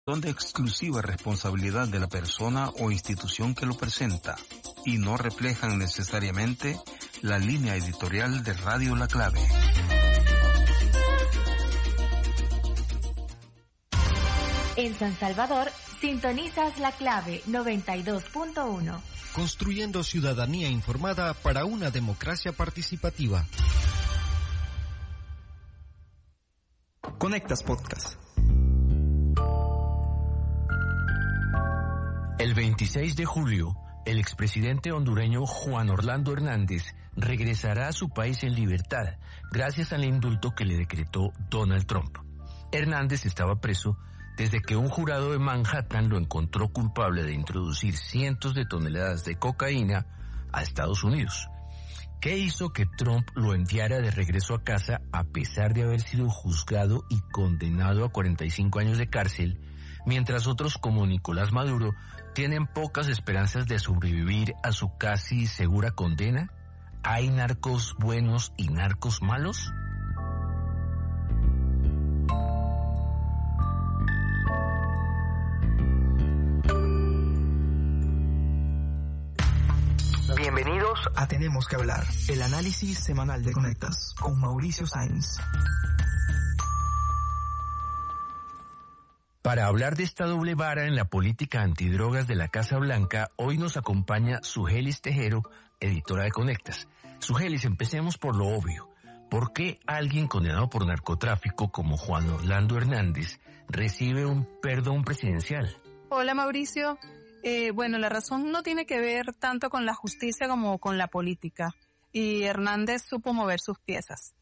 son de exclusiva responsabilidad de la persona o institución que lo presenta y no reflejan necesariamente la línea editorial de Radio La Clave. En San Salvador, sintonizas La Clave 92.1. Construyendo ciudadanía informada para una democracia participativa. Conectas Podcast. El 26 de julio, el expresidente hondureño Juan Orlando Hernández regresará a su país en libertad gracias al indulto que le decretó Donald Trump. Hernández estaba preso desde que un jurado de Manhattan lo encontró culpable de introducir cientos de toneladas de cocaína a Estados Unidos. ¿Qué hizo que Trump lo enviara de regreso a casa a pesar de haber sido juzgado y condenado a 45 años de cárcel, mientras otros como Nicolás Maduro tienen pocas esperanzas de sobrevivir a su casi segura condena? ¿Hay narcos buenos y narcos malos? Bienvenidos a Tenemos que Hablar, el análisis semanal de Conectas, con Mauricio Sáenz. Para hablar de esta doble vara en la política antidrogas de la Casa Blanca, hoy nos acompaña Sugelis Tejero, editora de Conectas. Sugelis, empecemos por lo obvio. ¿Por qué alguien condenado por narcotráfico como Juan Orlando Hernández recibe un perdón presidencial? Hola Mauricio. Bueno, la razón no tiene que ver tanto con la justicia como con la política. Y Hernández supo mover sus piezas.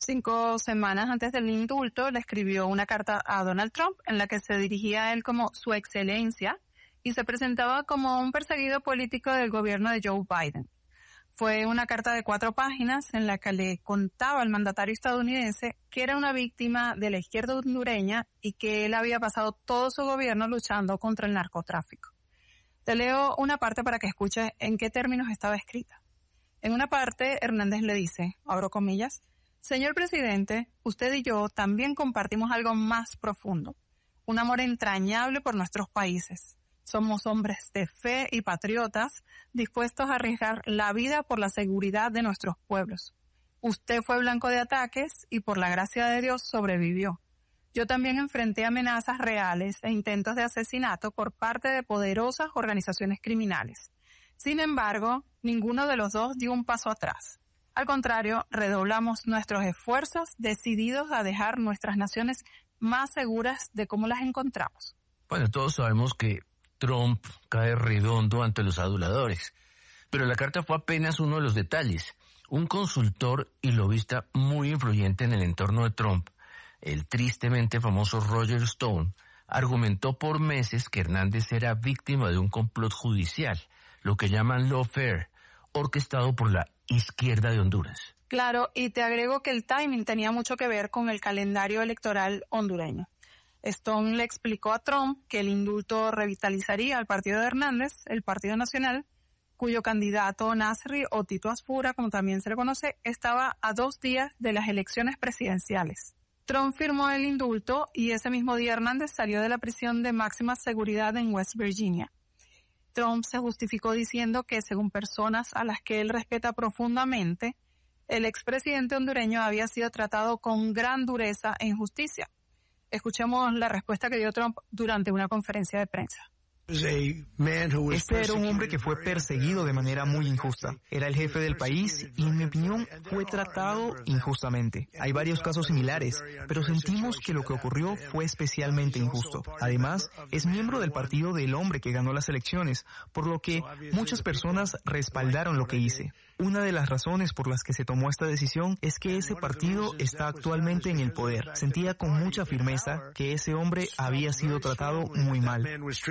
5 semanas antes del indulto le escribió una carta a Donald Trump en la que se dirigía a él como su excelencia y se presentaba como un perseguido político del gobierno de Joe Biden. Fue una carta de 4 páginas en la que le contaba al mandatario estadounidense que era una víctima de la izquierda hondureña y que él había pasado todo su gobierno luchando contra el narcotráfico. Te leo una parte para que escuches en qué términos estaba escrita. En una parte, Hernández le dice, abro comillas, «Señor presidente, usted y yo también compartimos algo más profundo, un amor entrañable por nuestros países. Somos hombres de fe y patriotas dispuestos a arriesgar la vida por la seguridad de nuestros pueblos. Usted fue blanco de ataques y por la gracia de Dios sobrevivió. Yo también enfrenté amenazas reales e intentos de asesinato por parte de poderosas organizaciones criminales. Sin embargo, ninguno de los dos dio un paso atrás. Al contrario, redoblamos nuestros esfuerzos decididos a dejar nuestras naciones más seguras de cómo las encontramos». Bueno, todos sabemos que Trump cae redondo ante los aduladores, pero la carta fue apenas uno de los detalles. Un consultor y lobista muy influyente en el entorno de Trump, el tristemente famoso Roger Stone, argumentó por meses que Hernández era víctima de un complot judicial, lo que llaman lawfare, orquestado por la izquierda de Honduras. Claro, y te agrego que el timing tenía mucho que ver con el calendario electoral hondureño. Stone le explicó a Trump que el indulto revitalizaría al partido de Hernández, el Partido Nacional, cuyo candidato Nasri o Tito Asfura, como también se le conoce, estaba a 2 días de las elecciones presidenciales. Trump firmó el indulto y ese mismo día Hernández salió de la prisión de máxima seguridad en West Virginia. Trump se justificó diciendo que, según personas a las que él respeta profundamente, el expresidente hondureño había sido tratado con gran dureza e injusticia. Escuchemos la respuesta que dio Trump durante una conferencia de prensa. Este era un hombre que fue perseguido de manera muy injusta. Era el jefe del país y, en mi opinión, fue tratado injustamente. Hay varios casos similares, pero sentimos que lo que ocurrió fue especialmente injusto. Además, es miembro del partido del hombre que ganó las elecciones, por lo que muchas personas respaldaron lo que hice. Una de las razones por las que se tomó esta decisión es que ese partido está actualmente en el poder. Sentía con mucha firmeza que ese hombre había sido tratado muy mal.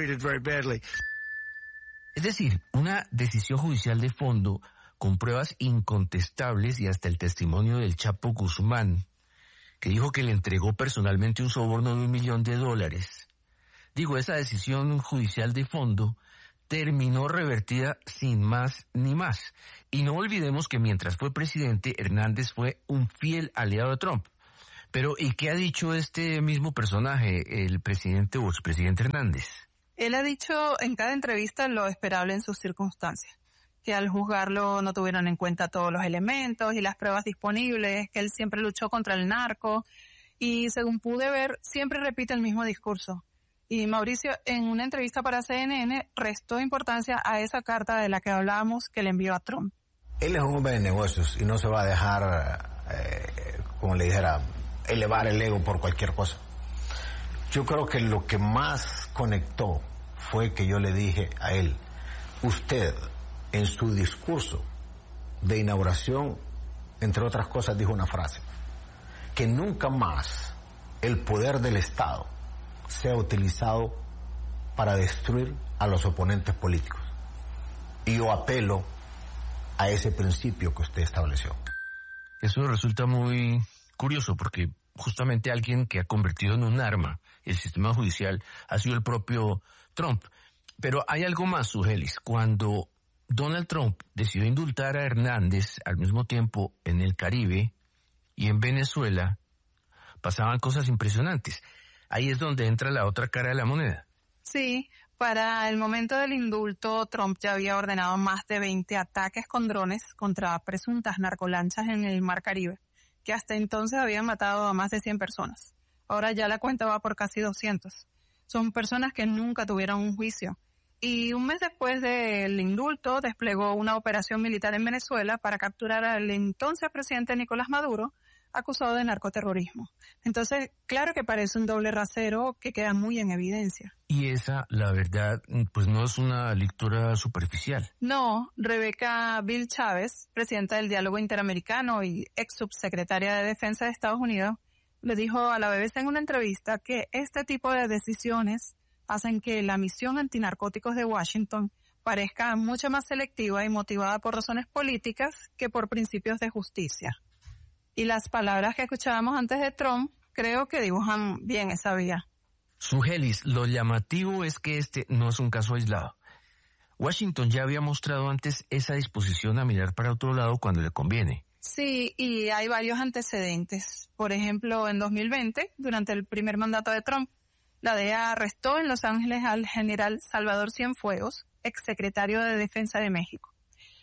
Es decir, una decisión judicial de fondo con pruebas incontestables y hasta el testimonio del Chapo Guzmán, que dijo que le entregó personalmente un soborno de $1 millón. Digo, esa decisión judicial de fondo terminó revertida sin más ni más. Y no olvidemos que mientras fue presidente, Hernández fue un fiel aliado de Trump. Pero, ¿y qué ha dicho este mismo personaje, el presidente o expresidente Hernández? Él ha dicho en cada entrevista lo esperable en sus circunstancias, que al juzgarlo no tuvieron en cuenta todos los elementos y las pruebas disponibles, que él siempre luchó contra el narco y, según pude ver, siempre repite el mismo discurso. Y Mauricio, en una entrevista para CNN, restó importancia a esa carta de la que hablábamos que le envió a Trump. Él es un hombre de negocios y no se va a dejar, como le dijera, elevar el ego por cualquier cosa. Yo creo que lo que más conectó fue que yo le dije a él, usted en su discurso de inauguración, entre otras cosas, dijo una frase, que nunca más el poder del Estado sea utilizado para destruir a los oponentes políticos. Y yo apelo a ese principio que usted estableció. Eso resulta muy curioso porque justamente alguien que ha convertido en un arma el sistema judicial ha sido el propio Trump. Pero hay algo más, Sugelis. Cuando Donald Trump decidió indultar a Hernández al mismo tiempo en el Caribe y en Venezuela, pasaban cosas impresionantes. Ahí es donde entra la otra cara de la moneda. Sí, para el momento del indulto, Trump ya había ordenado más de 20 ataques con drones contra presuntas narcolanchas en el Mar Caribe, que hasta entonces habían matado a más de 100 personas. Ahora ya la cuenta va por casi 200. Son personas que nunca tuvieron un juicio. Y un mes después del indulto, desplegó una operación militar en Venezuela para capturar al entonces presidente Nicolás Maduro, acusado de narcoterrorismo. Entonces, claro que parece un doble rasero que queda muy en evidencia. Y esa, la verdad, pues no es una lectura superficial. No, Rebecca Bill Chávez, presidenta del Diálogo Interamericano y ex subsecretaria de Defensa de Estados Unidos, le dijo a la BBC en una entrevista que este tipo de decisiones hacen que la misión antinarcóticos de Washington parezca mucho más selectiva y motivada por razones políticas que por principios de justicia. Y las palabras que escuchábamos antes de Trump creo que dibujan bien esa vía. Sugelis, lo llamativo es que este no es un caso aislado. Washington ya había mostrado antes esa disposición a mirar para otro lado cuando le conviene. Sí, y hay varios antecedentes. Por ejemplo, en 2020, durante el primer mandato de Trump, la DEA arrestó en Los Ángeles al general Salvador Cienfuegos, exsecretario de Defensa de México.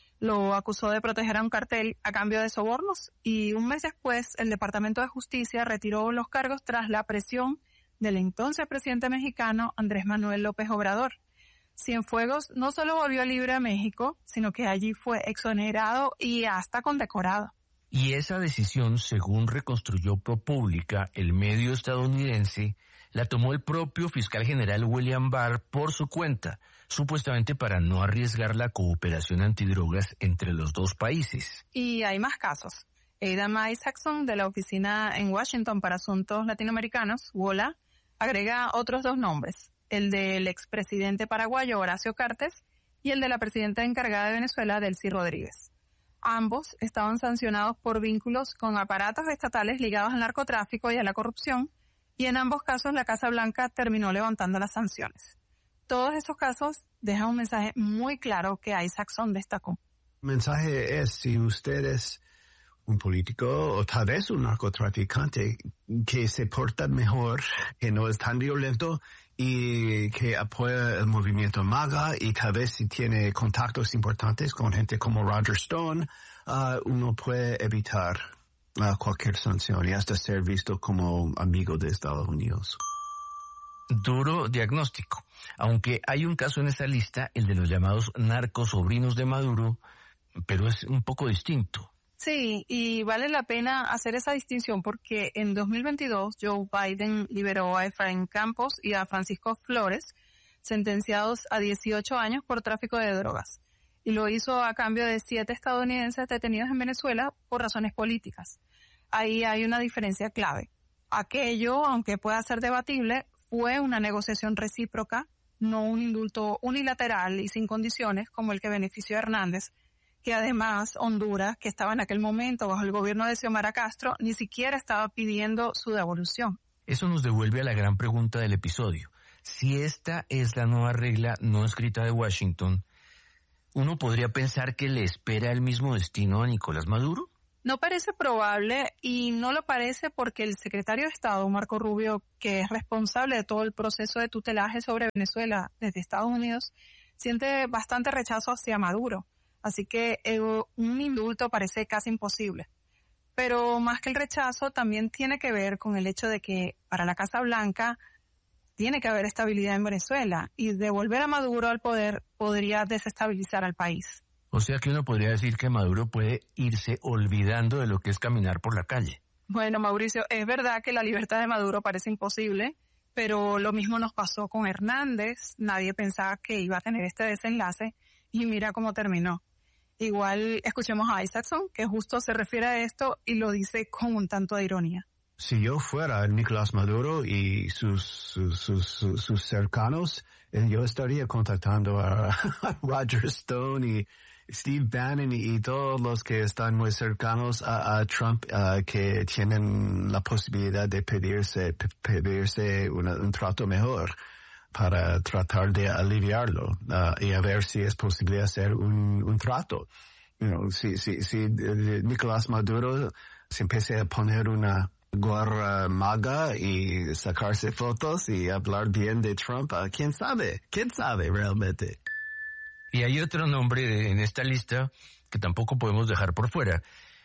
Lo acusó de proteger a un cartel a cambio de sobornos y un mes después el Departamento de Justicia retiró los cargos tras la presión del entonces presidente mexicano Andrés Manuel López Obrador. Cienfuegos no solo volvió libre a México, sino que allí fue exonerado y hasta condecorado. Y esa decisión, según reconstruyó ProPublica, el medio estadounidense, la tomó el propio fiscal general William Barr por su cuenta, supuestamente para no arriesgar la cooperación antidrogas entre los dos países. Y hay más casos. Adam Isaacson, de la Oficina en Washington para Asuntos Latinoamericanos, WOLA, agrega otros 2 nombres, el del expresidente paraguayo Horacio Cartes y el de la presidenta encargada de Venezuela, Delcy Rodríguez. Ambos estaban sancionados por vínculos con aparatos estatales ligados al narcotráfico y a la corrupción, y en ambos casos la Casa Blanca terminó levantando las sanciones. Todos esos casos dejan un mensaje muy claro que Isaacson destacó. El mensaje es, si usted es un político o tal vez un narcotraficante que se porta mejor, que no es tan violento y que apoya el movimiento MAGA y tal vez si tiene contactos importantes con gente como Roger Stone, uno puede evitar cualquier sanción y hasta ser visto como amigo de Estados Unidos. Duro diagnóstico. Aunque hay un caso en esa lista, el de los llamados narcosobrinos de Maduro, pero es un poco distinto. Sí, y vale la pena hacer esa distinción porque en 2022 Joe Biden liberó a Efraín Campos y a Francisco Flores, sentenciados a 18 años por tráfico de drogas. Y lo hizo a cambio de 7 estadounidenses detenidos en Venezuela por razones políticas. Ahí hay una diferencia clave. Aquello, aunque pueda ser debatible, fue una negociación recíproca, no un indulto unilateral y sin condiciones como el que benefició a Hernández, que además Honduras, que estaba en aquel momento bajo el gobierno de Xiomara Castro, ni siquiera estaba pidiendo su devolución. Eso nos devuelve a la gran pregunta del episodio. Si esta es la nueva regla no escrita de Washington, ¿uno podría pensar que le espera el mismo destino a Nicolás Maduro? No parece probable y no lo parece porque el secretario de Estado, Marco Rubio, que es responsable de todo el proceso de tutelaje sobre Venezuela desde Estados Unidos, siente bastante rechazo hacia Maduro. Así que un indulto parece casi imposible. Pero más que el rechazo, también tiene que ver con el hecho de que para la Casa Blanca tiene que haber estabilidad en Venezuela y devolver a Maduro al poder podría desestabilizar al país. O sea que uno podría decir que Maduro puede irse olvidando de lo que es caminar por la calle. Bueno, Mauricio, es verdad que la libertad de Maduro parece imposible, pero lo mismo nos pasó con Hernández. Nadie pensaba que iba a tener este desenlace y mira cómo terminó. Igual escuchemos a Isaacson, que justo se refiere a esto y lo dice con un tanto de ironía. Si yo fuera Nicolás Maduro y sus cercanos, yo estaría contactando a Roger Stone y Steve Bannon y todos los que están muy cercanos a Trump, que tienen la posibilidad de pedirse un trato mejor para tratar de aliviarlo, y a ver si es posible hacer un trato. Si Nicolás Maduro se empieza a poner una gorra maga y sacarse fotos y hablar bien de Trump, ¿quién sabe realmente? Y hay otro nombre en esta lista que tampoco podemos dejar por fuera.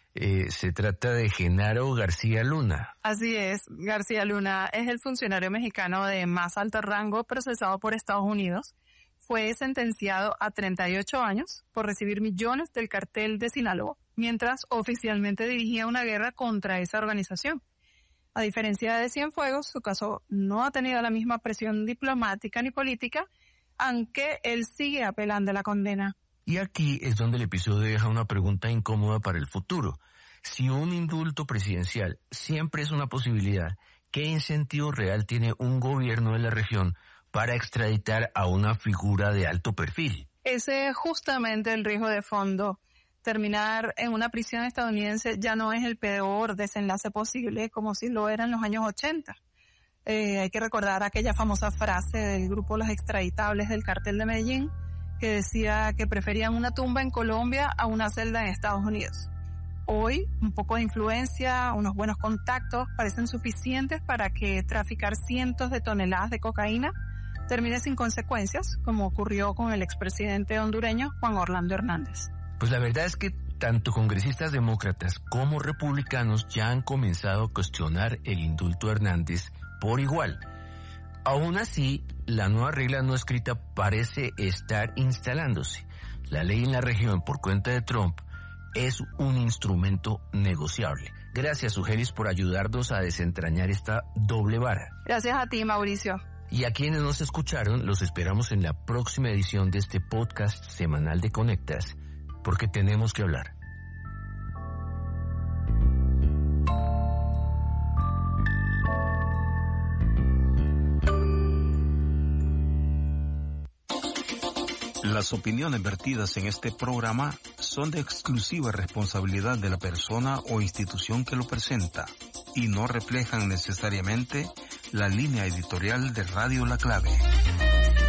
Se trata de Genaro García Luna. Así es, García Luna es el funcionario mexicano de más alto rango procesado por Estados Unidos. Fue sentenciado a 38 años por recibir millones del cartel de Sinaloa, mientras oficialmente dirigía una guerra contra esa organización. A diferencia de Cienfuegos, su caso no ha tenido la misma presión diplomática ni política, aunque él sigue apelando a la condena. Y aquí es donde el episodio deja una pregunta incómoda para el futuro. Si un indulto presidencial siempre es una posibilidad, ¿qué incentivo real tiene un gobierno de la región para extraditar a una figura de alto perfil? Ese es justamente el riesgo de fondo. Terminar en una prisión estadounidense ya no es el peor desenlace posible, como si lo era en los años 80. Hay que recordar aquella famosa frase del grupo Los Extraditables del Cartel de Medellín, que decía que preferían una tumba en Colombia a una celda en Estados Unidos. Hoy, un poco de influencia, unos buenos contactos parecen suficientes para que traficar cientos de toneladas de cocaína termine sin consecuencias, como ocurrió con el expresidente hondureño Juan Orlando Hernández. Pues la verdad es que tanto congresistas demócratas como republicanos ya han comenzado a cuestionar el indulto a Hernández por igual. Aún así, la nueva regla no escrita parece estar instalándose. La ley en la región por cuenta de Trump es un instrumento negociable. Gracias, Sugelis, por ayudarnos a desentrañar esta doble vara. Gracias a ti, Mauricio. Y a quienes nos escucharon, los esperamos en la próxima edición de este podcast semanal de Conectas, porque tenemos que hablar. Las opiniones vertidas en este programa son de exclusiva responsabilidad de la persona o institución que lo presenta y no reflejan necesariamente la línea editorial de Radio La Clave.